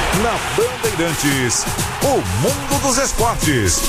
Na Bandeirantes, o mundo dos esportes.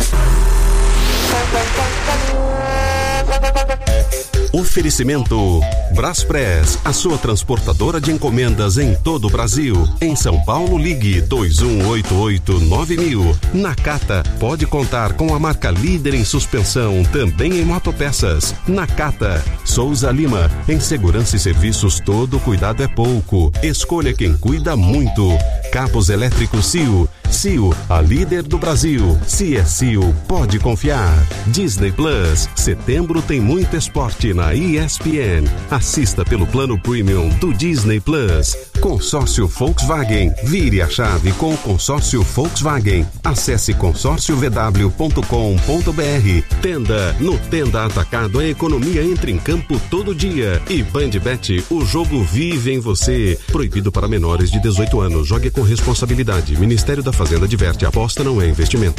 Oferecimento Braspress, a sua transportadora de encomendas em todo o Brasil. Em São Paulo, ligue 2188-9000. Nakata, pode contar com a marca líder em suspensão, também em motopeças. Nakata. Souza Lima, em segurança e serviços todo cuidado é pouco. Escolha quem cuida muito. Cabos elétricos CIO. CIO, a líder do Brasil. Se é CIO, pode confiar. Disney Plus, setembro tem muito esporte na ESPN. Assista pelo plano premium do Disney Plus. Consórcio Volkswagen, vire a chave com o consórcio Volkswagen. Acesse consórciovw.com.br. Tenda, no Tenda Atacado a economia entra em campo todo dia. E BandBet, o jogo vive em você. Proibido para menores de 18 anos. Jogue com responsabilidade. Ministério da Fazenda adverte, aposta não é investimento.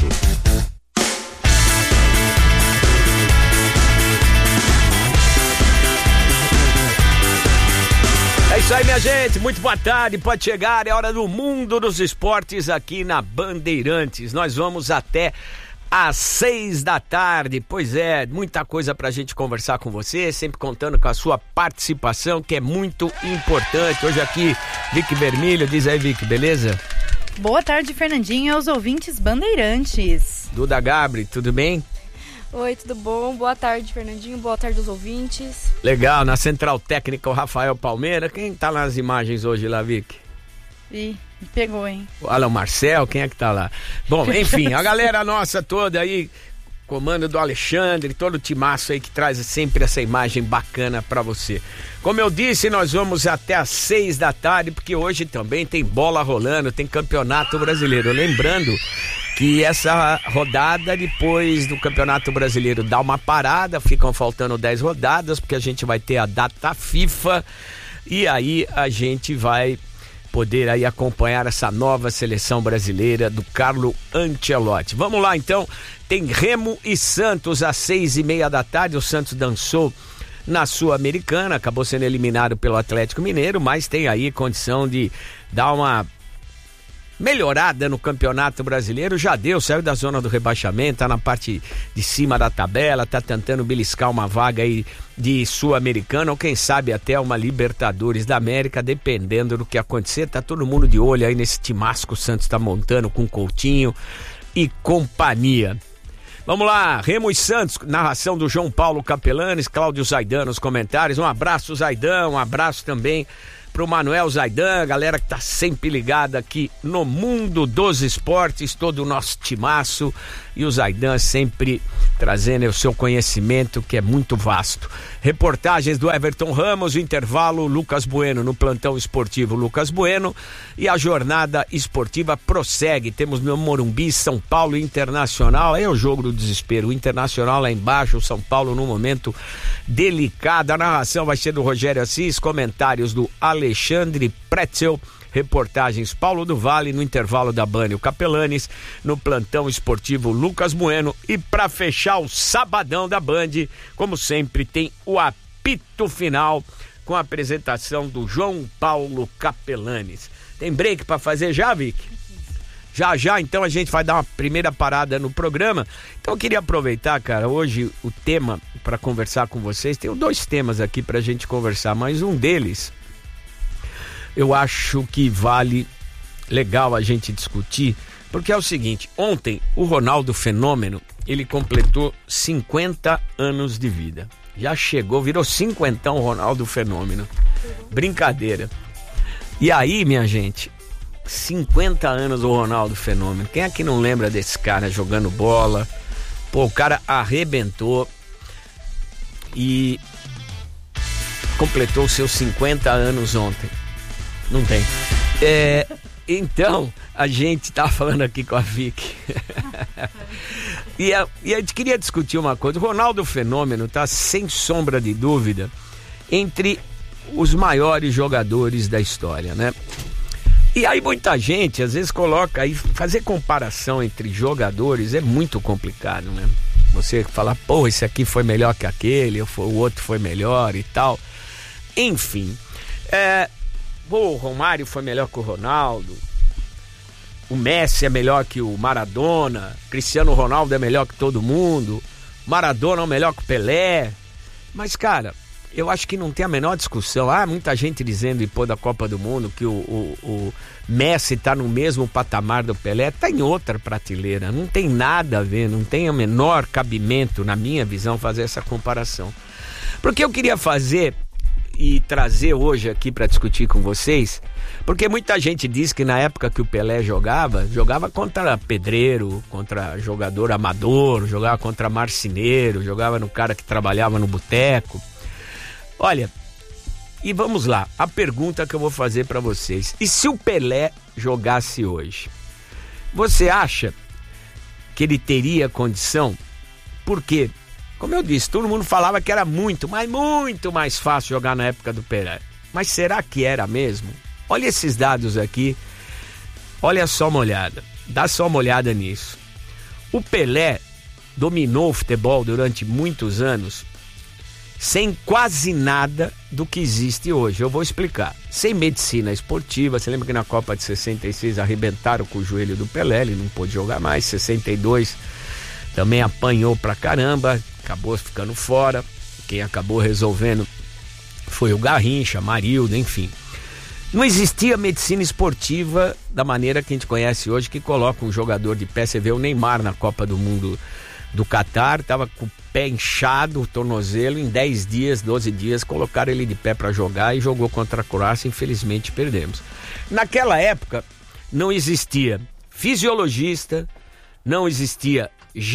É isso aí, minha gente, muito boa tarde, pode chegar, é hora do mundo dos esportes aqui na Bandeirantes. Nós vamos até às 6 da tarde, pois é, muita coisa pra gente conversar com você, sempre contando com a sua participação, que é muito importante. Hoje aqui, Vicky Vermelho, diz aí, Vicky, beleza? Boa tarde, Fernandinho, e aos ouvintes Bandeirantes. Duda Gabri, tudo bem? Oi, tudo bom? Boa tarde, Fernandinho. Boa tarde aos ouvintes. Legal, na Central Técnica o Rafael Palmeira. Quem tá nas imagens hoje lá, Vicky? Ih, me pegou, hein? O Alan Marcel, quem é que tá lá? Bom, enfim, a galera nossa toda aí, comando do Alexandre, todo o timaço aí que traz sempre essa imagem bacana pra você. Como eu disse, nós vamos até às 6 da tarde, porque hoje também tem bola rolando, tem Campeonato Brasileiro. Lembrando que essa rodada, depois do Campeonato Brasileiro, dá uma parada, ficam faltando 10 rodadas, porque a gente vai ter a data FIFA, e aí a gente vai poder aí acompanhar essa nova seleção brasileira do Carlo Ancelotti. Vamos lá, então, tem Remo e Santos às 6:30 da tarde, o Santos dançou na Sul-Americana, acabou sendo eliminado pelo Atlético Mineiro, mas tem aí condição de dar uma melhorada no Campeonato Brasileiro. Já deu, saiu da zona do rebaixamento, tá na parte de cima da tabela, tá tentando beliscar uma vaga aí de Sul-Americana, ou quem sabe até uma Libertadores da América, dependendo do que acontecer. Tá todo mundo de olho aí nesse timasco que o Santos tá montando com Coutinho e companhia. Vamos lá, Remo e Santos, narração do João Paulo Capelanes, Cláudio Zaidan nos comentários. Um abraço, Zaidan, um abraço também pro Manuel Zaidan, galera que tá sempre ligada aqui no mundo dos esportes, todo o nosso timaço, e o Zaidan sempre trazendo o seu conhecimento, que é muito vasto. Reportagens do Everton Ramos, o intervalo, Lucas Bueno no plantão esportivo, Lucas Bueno, e a jornada esportiva prossegue. Temos no Morumbi, São Paulo Internacional, é o jogo do desespero, o Internacional lá embaixo, o São Paulo num momento delicado. A narração vai ser do Rogério Assis, comentários do Alexandre Pretzel, reportagens Paulo do Vale, no intervalo da Band, o Capelanes, no plantão esportivo Lucas Bueno, e para fechar o sabadão da Band, como sempre, tem o apito final com a apresentação do João Paulo Capelanes. Tem break para fazer já, Vicky? Já, então a gente vai dar uma primeira parada no programa. Então eu queria aproveitar, cara, hoje o tema para conversar com vocês, tenho 2 temas aqui pra gente conversar, mas um deles eu acho que vale legal a gente discutir, porque é o seguinte: ontem o Ronaldo Fenômeno, ele completou 50 anos de vida. Já chegou, virou 50 o Ronaldo Fenômeno. Brincadeira. E aí, minha gente, 50 anos o Ronaldo Fenômeno. Quem é que não lembra desse cara jogando bola? Pô, o cara arrebentou e completou seus 50 anos ontem. Não tem. Então, a gente tá falando aqui com a Vicky. E a gente queria discutir uma coisa. O Ronaldo Fenômeno tá, sem sombra de dúvida, entre os maiores jogadores da história, né? E aí muita gente, às vezes, coloca aí, fazer comparação entre jogadores é muito complicado, né? Você falar, pô, esse aqui foi melhor que aquele, o outro foi melhor e tal. Enfim, o Romário foi melhor que o Ronaldo. o Messi é melhor que o Maradona, Cristiano Ronaldo é melhor que todo mundo, Maradona é melhor que o Pelé. Mas, cara, eu acho que não tem a menor discussão. Muita gente dizendo depois da Copa do Mundo que o Messi tá no mesmo patamar do Pelé. Tá em outra prateleira, não tem nada a ver, não tem o menor cabimento, na minha visão, fazer essa comparação. Porque eu queria fazer e trazer hoje aqui para discutir com vocês, porque muita gente diz que na época que o Pelé jogava contra pedreiro, contra jogador amador, jogava contra marceneiro, jogava no cara que trabalhava no boteco. Olha, e vamos lá, a pergunta que eu vou fazer para vocês: e se o Pelé jogasse hoje? Você acha que ele teria condição? Por quê? Como eu disse, todo mundo falava que era muito mais fácil jogar na época do Pelé. Mas será que era mesmo? Olha esses dados aqui, olha só uma olhada, dá só uma olhada nisso. O Pelé dominou o futebol durante muitos anos sem quase nada do que existe hoje. Eu vou explicar. Sem medicina esportiva, você lembra que na Copa de 66 arrebentaram com o joelho do Pelé, ele não pôde jogar mais. 62 também apanhou pra caramba, acabou ficando fora. Quem acabou resolvendo foi o Garrincha, Marildo, enfim. Não existia medicina esportiva da maneira que a gente conhece hoje, que coloca um jogador de pé. Você vê o Neymar na Copa do Mundo do Catar, estava com o pé inchado, o tornozelo, em 10 dias, 12 dias, colocaram ele de pé para jogar e jogou contra a Croácia. Infelizmente perdemos. Naquela época não existia fisiologista, não existia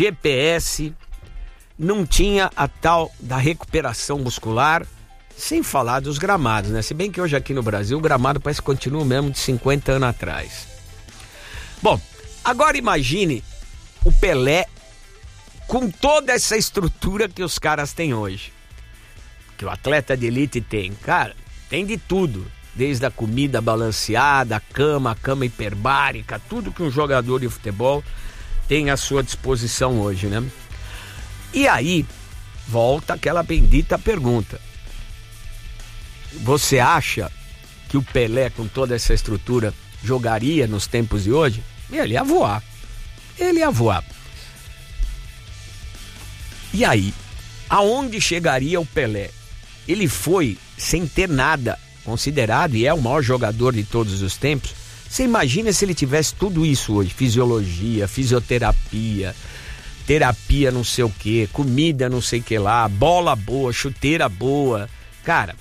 GPS, não tinha a tal da recuperação muscular, sem falar dos gramados, né? Se bem que hoje aqui no Brasil o gramado parece que continua o mesmo de 50 anos atrás. Bom, agora imagine o Pelé com toda essa estrutura que os caras têm hoje, que o atleta de elite tem. Cara, tem de tudo, desde a comida balanceada, a cama hiperbárica, tudo que um jogador de futebol tem à sua disposição hoje, né? E aí, volta aquela bendita pergunta: você acha que o Pelé, com toda essa estrutura, jogaria nos tempos de hoje? Ele ia voar. E aí, aonde chegaria o Pelé? Ele foi sem ter nada, considerado, e é o maior jogador de todos os tempos. Você imagina se ele tivesse tudo isso hoje: fisiologia, fisioterapia, terapia não sei o que, comida não sei o que lá, bola boa, chuteira boa. Cara,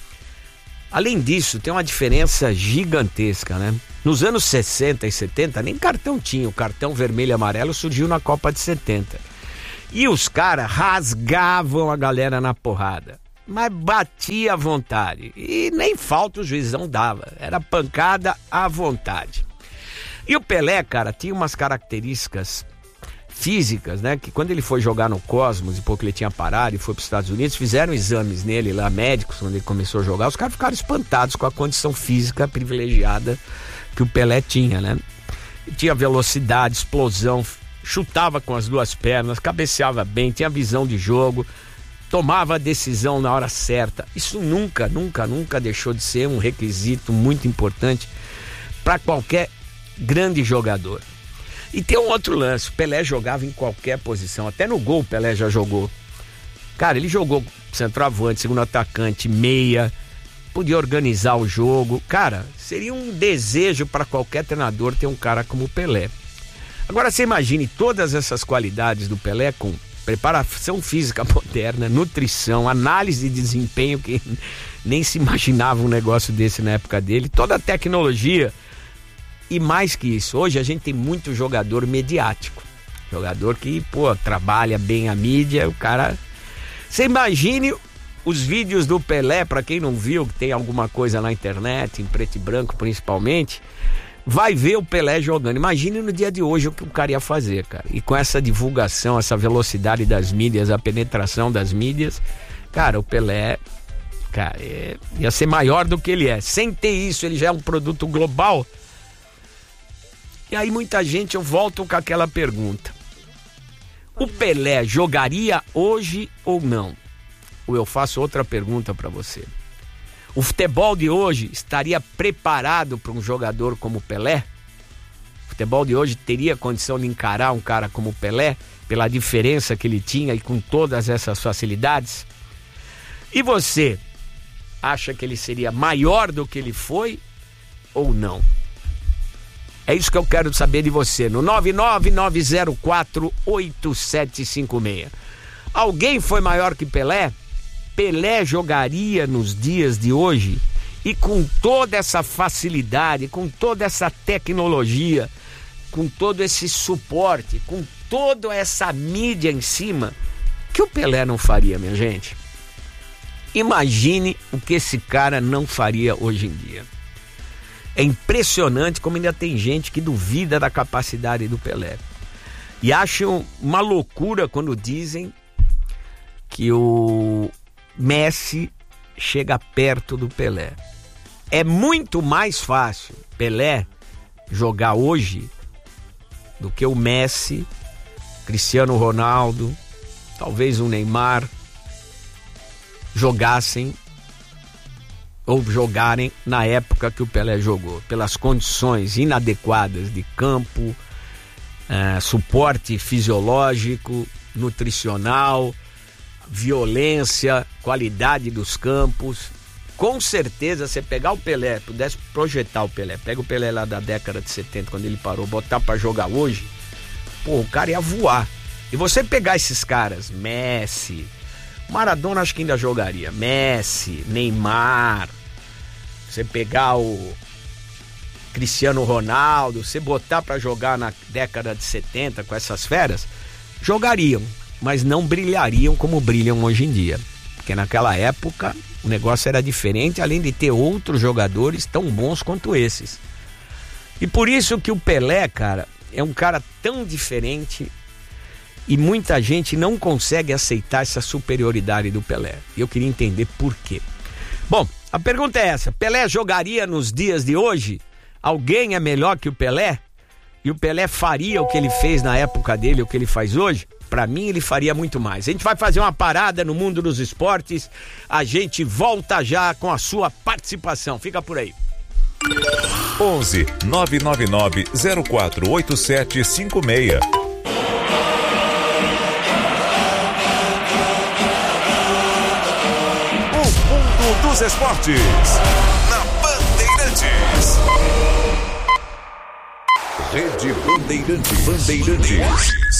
além disso, tem uma diferença gigantesca, né? Nos anos 60 e 70, nem cartão tinha. O cartão vermelho e amarelo surgiu na Copa de 70. E os caras rasgavam a galera na porrada, mas batia à vontade. E nem falta o juizão dava. Era pancada à vontade. E o Pelé, cara, tinha umas características físicas, né? Que quando ele foi jogar no Cosmos, depois que ele tinha parado e foi para os Estados Unidos, fizeram exames nele lá, médicos, quando ele começou a jogar. Os caras ficaram espantados com a condição física privilegiada que o Pelé tinha, né? Ele tinha velocidade, explosão, chutava com as duas pernas, cabeceava bem, tinha visão de jogo, tomava a decisão na hora certa. Isso nunca deixou de ser um requisito muito importante para qualquer grande jogador. E tem um outro lance: o Pelé jogava em qualquer posição, até no gol o Pelé já jogou. Cara, ele jogou centroavante, segundo atacante, meia, podia organizar o jogo. Cara, seria um desejo para qualquer treinador ter um cara como o Pelé. Agora você imagine todas essas qualidades do Pelé com preparação física moderna, nutrição, análise de desempenho, que nem se imaginava um negócio desse na época dele, toda a tecnologia. E mais que isso, hoje a gente tem muito jogador mediático, jogador que, trabalha bem a mídia, o cara... Você imagine os vídeos do Pelé, para quem não viu, que tem alguma coisa na internet, em preto e branco principalmente, vai ver o Pelé jogando. Imagine no dia de hoje o que o cara ia fazer, cara. E com essa divulgação, essa velocidade das mídias, a penetração das mídias, cara, o Pelé, cara, ia ser maior do que ele é. Sem ter isso, ele já é um produto global. E aí muita gente, eu volto com aquela pergunta: o Pelé jogaria hoje ou não? Ou eu faço outra pergunta para você: o futebol de hoje estaria preparado para um jogador como o Pelé? O futebol de hoje teria condição de encarar um cara como o Pelé, pela diferença que ele tinha e com todas essas facilidades? E você acha que ele seria maior do que ele foi ou não? É isso que eu quero saber de você, no 999048756. Alguém foi maior que Pelé? Pelé jogaria nos dias de hoje? E com toda essa facilidade, com toda essa tecnologia, com todo esse suporte, com toda essa mídia em cima, que o Pelé não faria, minha gente? Imagine o que esse cara não faria hoje em dia. É impressionante como ainda tem gente que duvida da capacidade do Pelé. E acham uma loucura quando dizem que o Messi chega perto do Pelé. É muito mais fácil Pelé jogar hoje do que o Messi, Cristiano Ronaldo, talvez o Neymar jogassem ou jogarem na época que o Pelé jogou, pelas condições inadequadas de campo, suporte fisiológico, nutricional, violência, qualidade dos campos. Com certeza, você pegar o Pelé, pudesse projetar o Pelé, pega o Pelé lá da década de 70, quando ele parou, botar pra jogar hoje, pô, o cara ia voar. E você pegar esses caras, Messi, Maradona acho que ainda jogaria, Messi, Neymar, você pegar o Cristiano Ronaldo, você botar pra jogar na década de 70 com essas feras, jogariam, mas não brilhariam como brilham hoje em dia. Porque naquela época o negócio era diferente, além de ter outros jogadores tão bons quanto esses. E por isso que o Pelé, cara, é um cara tão diferente e muita gente não consegue aceitar essa superioridade do Pelé. E eu queria entender por quê. Bom, a pergunta é essa: Pelé jogaria nos dias de hoje? Alguém é melhor que o Pelé? E o Pelé faria o que ele fez na época dele, o que ele faz hoje? Pra mim, ele faria muito mais. A gente vai fazer uma parada no mundo dos esportes. A gente volta já com a sua participação. Fica por aí. 11 999 048756. O mundo dos esportes na Bandeirantes. Rede Bandeirantes.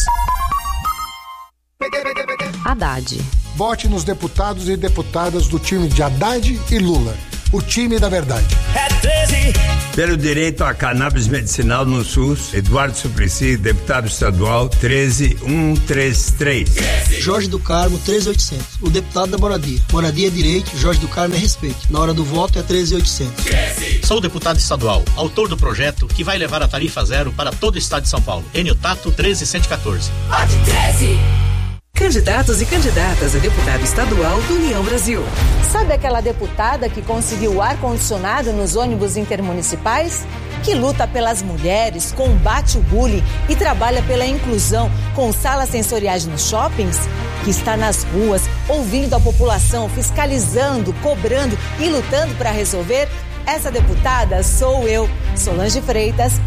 Haddad. Vote nos deputados e deputadas do time de Haddad e Lula. O time da verdade. É 13. Pelo direito à cannabis medicinal no SUS, Eduardo Suplicy, deputado estadual, 13133. Jorge do Carmo, 13800. O deputado da moradia. Moradia é direito, Jorge do Carmo é respeito. Na hora do voto é 13800. Sou o deputado estadual, autor do projeto que vai levar a tarifa zero para todo o estado de São Paulo. Enio Tato, 13114. Vote 13. Candidatos e candidatas a deputado estadual do União Brasil. Sabe aquela deputada que conseguiu ar-condicionado nos ônibus intermunicipais? Que luta pelas mulheres, combate o bullying e trabalha pela inclusão com salas sensoriais nos shoppings? Que está nas ruas, ouvindo a população, fiscalizando, cobrando e lutando para resolver? Essa deputada sou eu, Solange Freitas,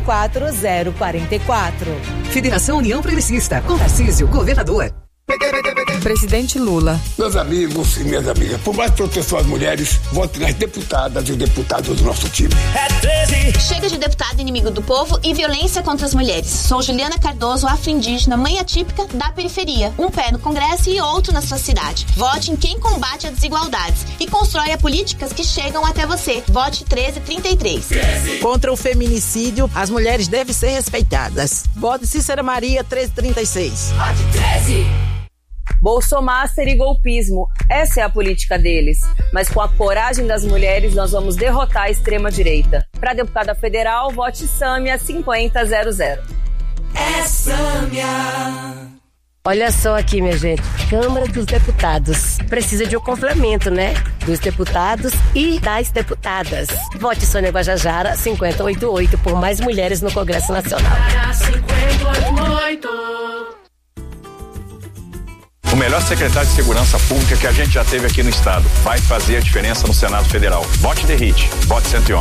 44044. Federação União Progressista, com Tarcísio, governador. Presidente Lula. Meus amigos e minhas amigas, por mais proteção às mulheres, vote nas deputadas e deputados do nosso time. É 13. Chega de deputado inimigo do povo e violência contra as mulheres. Sou Juliana Cardoso, afro-indígena, mãe atípica da periferia. Um pé no Congresso e outro na sua cidade. Vote em quem combate as desigualdades e constrói políticas que chegam até você. Vote 1333. 13. Contra o feminicídio, as mulheres devem ser respeitadas. Vote Cícera Maria, 1336. Vote 13. Bolsomaster e golpismo, essa é a política deles. Mas com a coragem das mulheres, nós vamos derrotar a extrema-direita. Para deputada federal, vote Sâmia 5000. É Sâmia. Olha só aqui, minha gente, Câmara dos Deputados. Precisa de um complemento, né? Dos deputados e das deputadas. Vote Sônia Guajajara 5088 por mais mulheres no Congresso Nacional. 5088. O melhor secretário de Segurança Pública que a gente já teve aqui no estado vai fazer a diferença no Senado Federal. Vote Derrite, vote 111.